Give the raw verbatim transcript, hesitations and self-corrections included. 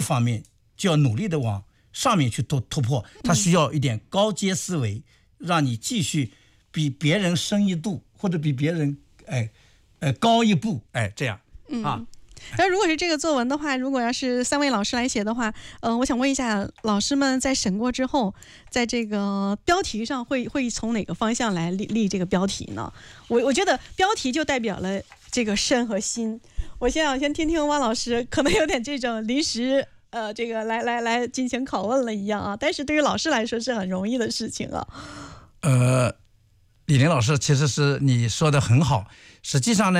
方面就要努力的往上面去突突破，它需要一点高阶思维，让你继续比别人深一度，或者比别人哎呃高一步，哎这样啊。 那如果是这个作文的话，如果要是三位老师来写的话，嗯、呃，我想问一下，老师们在审过之后，在这个标题上会会从哪个方向来立立这个标题呢？我我觉得标题就代表了这个身和心。我先想先听听汪老师，可能有点这种临时呃这个来来来进行拷问了一样啊，但是对于老师来说是很容易的事情啊。 呃，李林老师，其实是你说的很好，实际上呢。